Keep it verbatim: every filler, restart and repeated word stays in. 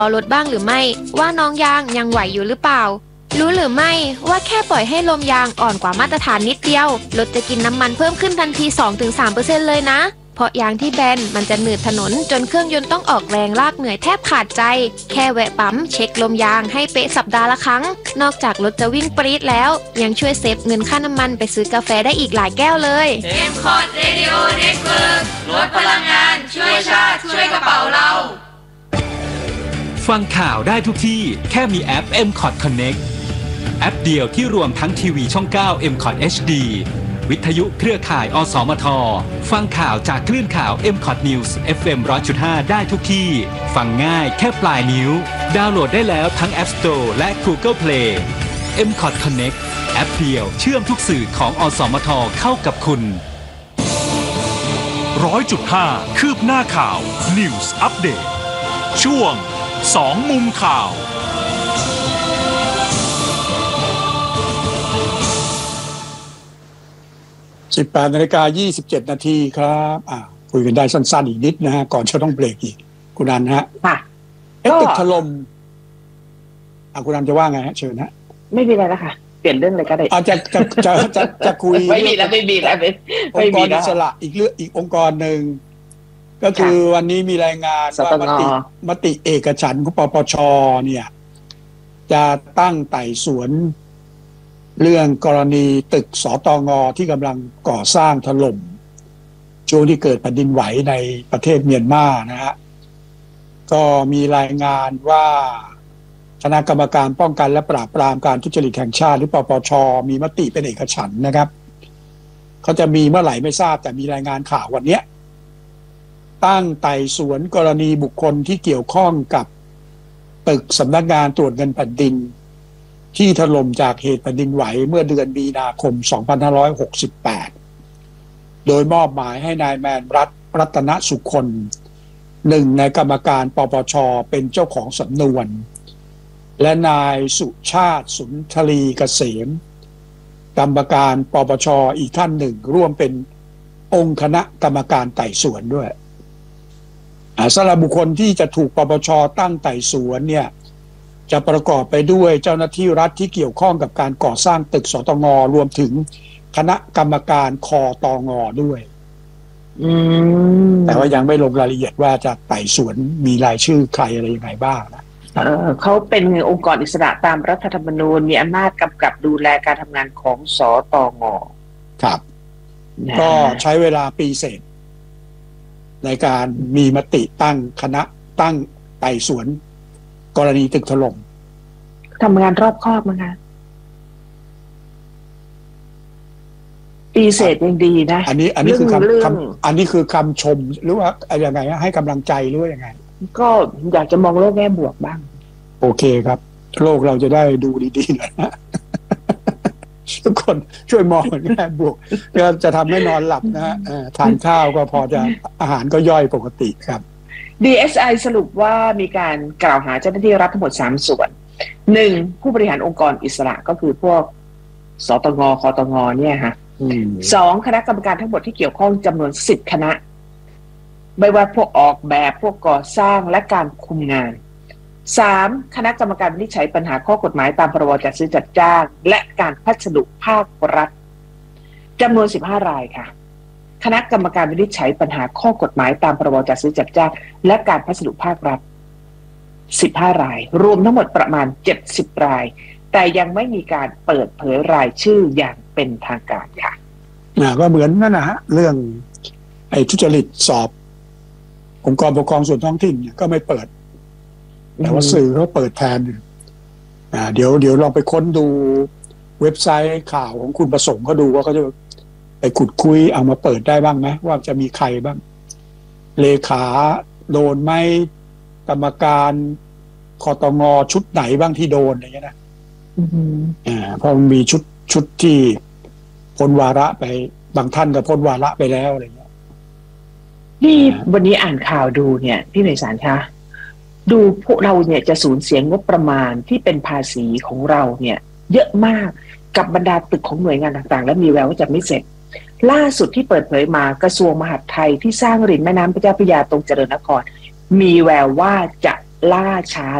รถบ้างหรือไม่ว่าน้องยางยังไหวอยู่หรือเปล่ารู้หรือไม่ว่าแค่ปล่อยให้ลมยางอ่อนกว่ามาตรฐานนิดเดียวรถจะกินน้ำมันเพิ่มขึ้นทันที สองถึงสามเปอร์เซ็นต์ เลยนะเพราะยางที่แบนมันจะหนืดถนนจนเครื่องยนต์ต้องออกแรงลากเหนื่อยแทบขาดใจแค่แวะปั๊มเช็คลมยางให้เป๊ะสัปดาห์ละครั้งนอกจากรถจะวิ่งปรี๊ดแล้วยังช่วยเซฟเงินค่าน้ำมันไปซื้อกาแฟได้อีกหลายแก้วเลยเอ็ม คอร์ด Radio Network ลดพลังงานช่วยชาติช่วยกระเป๋าเราฟังข่าวได้ทุกที่แค่มีแอป เอ็ม คอร์ด Connect แอปเดียวที่รวมทั้งทีวีช่อง เก้า เอ็ม คอร์ด เอช ดี วิทยุเครือข่ายอสมทฟังข่าวจากคลื่นข่าว เอ็ม คอร์ด News เอฟ เอ็ม หนึ่งร้อยจุดห้า ได้ทุกที่ฟังง่ายแค่ปลายนิ้วดาวน์โหลดได้แล้วทั้ง App Store และ Google Play เอ็ม คอร์ด Connect แอปเดียวเชื่อมทุกสื่อของอสมทเข้ากับคุณหนึ่งร้อยจุดห้า คืบหน้าข่าว News Update ช่วงสองมุมข่าวสิบแปดนาฬิกายี่สิบเจ็ดนาทีครับอ่าคุยกันได้สั้นๆอีกนิดนะฮะก่อนจะต้องเบรกอีกคุณนันฮะค่ะเอฟตึกถล่มอ่าคุณนันจะว่าไงฮะเชิญฮะไม่มีอะไรแล้วค่ะเปลี่ยนเรื่องเลยก็ได้อาจะจะจะจะจะคุยไม่มีแล้วไม่มีแล้วองค์กรอิสระอีกเรื่องอีกองค์กรหนึ่งก็คือวันนี้มีรายงานว่ามติมติเอกฉันท์ของปปชเนี่ยจะตั้งไต่สวนเรื่องกรณีตึกสตงที่กำลังก่อสร้างถล่มช่วงที่เกิดแผ่นดินไหวในประเทศเมียนมานะฮะก็มีรายงานว่าคณะกรรมการป้องกันและปราบปรามการทุจริตแห่งชาติหรือปปชมีมติเป็นเอกฉันท์นะครับเขาจะมีเมื่อไหร่ไม่ทราบแต่มีรายงานข่าววันนี้ตั้งไต่สวนกรณีบุคคลที่เกี่ยวข้องกับตึกสำนักงานตรวจเงินแผ่นดินที่ถล่มจากเหตุแผ่นดินไหวเมื่อเดือนมีนาคมสองพันห้าร้อยหกสิบแปดโดยมอบหมายให้นายแมนรัตน์รัตนสุคนหนึ่งในกรรมการปปชเป็นเจ้าของสำนวนและนายสุชาติสุนทรีเกษมกรรมการปปชอีกท่านหนึ่งร่วมเป็นองค์คณะกรรมการไต่สวนด้วยสำหรับบุคคลที่จะถูกปปชตั้งไต่สวนเนี่ยจะประกอบไปด้วยเจ้าหน้าที่รัฐที่เกี่ยวข้องกับการก่อสร้างตึกสตงรวมถึงคณะกรรมการคตงด้วยแต่ว่ายังไม่ลงรายละเอียดว่าจะไต่สวนมีรายชื่อใครอะไรยังไงบ้างนะเออเขาเป็นองค์กรอิสระตามรัฐธรรมนูญมีอำนาจกำกับดูแลการทำงานของสตงครับก็ใช้เวลาปีเศษในการมีมติตั้งคณะตั้งไต่สวนกรณีตึกถล่มทำงานรอบคอบมั้งคะปีเศษยังดีนะอันนี้อันนี้คือคำคำอันนี้คือคำชมหรือว่าอะไรยังไงให้กำลังใจหรือว่ายังไงก็อยากจะมองโลกแง่บวกบ้างโอเคครับโลกเราจะได้ดูดีๆหน่อยนะทุกคนช่วยมองแง่บวกก็จะทำให้นอนหลับนะฮะทานข้าวก็พอจะอาหารก็ย่อยปกติครับดี เอส ไอ สรุปว่ามีการกล่าวหาเจ้าหน้าที่รัฐทั้งหมดสามส่วนหนึ่งผู้บริหารองค์กรอิสระก็คือพวกสตงคตงเนี่ยฮะสองคณะกรรมการทั้งหมดที่เกี่ยวข้องจำนวนสิบคณะไม่ว่าพวกออกแบบพวกก่อสร้างและการคุมงานสามคณะกรรมการวินิจฉัยปัญหาข้อกฎหมายตามพรบจัดซื้อจัดจ้างและการพัสดุภาครัฐจำนวนสิบห้ารายค่ะคณะกรรมการวินิจฉัยปัญหาข้อกฎหมายตามพรบจัดซื้อจัดจ้างและการพัสดุภาครัฐสิบห้ารายรวมทั้งหมดประมาณเจ็ดสิบรายแต่ยังไม่มีการเปิดเผยรายชื่ออย่างเป็นทางการค่ะอ่าก็เหมือนนั่นนะฮะเรื่องไอ้ทุจริตสอบองค์กรปกครองส่วนท้องถิ่นเนี่ยก็ไม่เปิดแต่ว่าสื่อเขาเปิดแทนอ่าเดี๋ยวเดี๋ยวลองไปค้นดูเว็บไซต์ข่าวของคุณประสงค์เขาดูว่าเขาจะไปขุดคุยเอามาเปิดได้บ้างไหมว่าจะมีใครบ้างเลขาโดนไหมกรรมการคตงชุดไหนบ้างที่โดนอะไรเงี้ยนะอ่าเพราะมันมีชุดชุดที่พ้นวาระไปบางท่านก็พ้นวาระไปแล้วอะไรเงี้ยนี่วันนี้อ่านข่าวดูเนี่ยพี่ไพศาลคะดูพวกเราเนี่ยจะสูญเสียงบประมาณที่เป็นภาษีของเราเนี่ยเยอะมากกับบรรดาตึกของหน่วยงานต่างๆและมีแววว่าจะไม่เสร็จล่าสุดที่เปิดเผยมากระทรวงมหาดไทยที่สร้างริมแม่น้ำเจ้าพระยาตรงเจริญนครมีแววว่าจะล่าช้า